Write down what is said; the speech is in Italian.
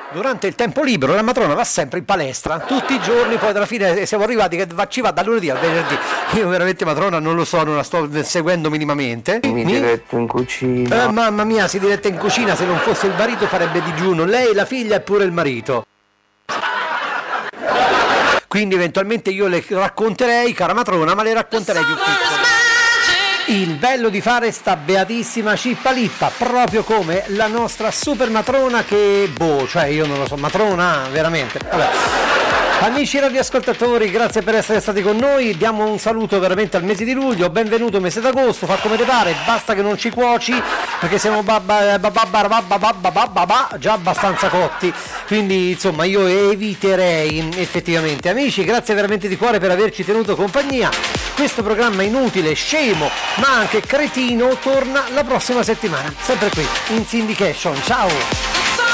Durante il tempo libero la matrona va sempre in palestra, tutti i giorni, poi alla fine siamo arrivati che ci va da lunedì al venerdì. Io veramente matrona non lo so, non la sto seguendo minimamente. Mi diletto in cucina. Mamma mia, si diretta in cucina, se non fosse il marito farebbe digiuno, lei, la figlia e pure il marito. Quindi eventualmente io le racconterei, cara matrona, ma le racconterei più piccole. Il bello di fare sta beatissima Cippa Lippa, proprio come la nostra super matrona che, cioè io non lo so, matrona, veramente, vabbè. Amici radioascoltatori, grazie per essere stati con noi, diamo un saluto veramente al mese di luglio, benvenuto mese d'agosto, fa come te pare, basta che non ci cuoci, perché siamo già abbastanza cotti, quindi insomma io eviterei effettivamente. Amici, grazie veramente di cuore per averci tenuto compagnia, questo programma inutile, scemo, ma anche cretino torna la prossima settimana, sempre qui in Syndication, ciao!